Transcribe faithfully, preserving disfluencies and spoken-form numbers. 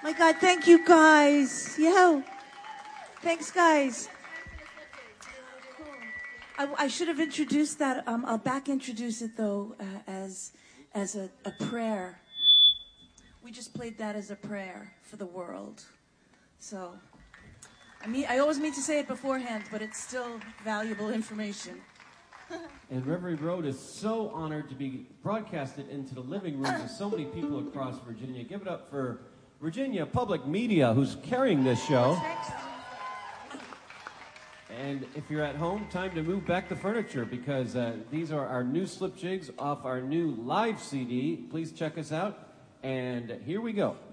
My God, thank you guys. Yeah. Thanks, guys. I, I should have introduced that. Um, I'll back introduce it, though, uh, as as a, a prayer. We just played that as a prayer for the world. So, I mean, I always mean to say it beforehand, but it's still valuable information. And Reverie Road is so honored to be broadcasted into the living rooms of so many people across Virginia. Give it up for Virginia Public Media, who's carrying this show. And if you're at home, time to move back the furniture, because uh, these are our new slip jigs off our new live C D. Please check us out. And here we go.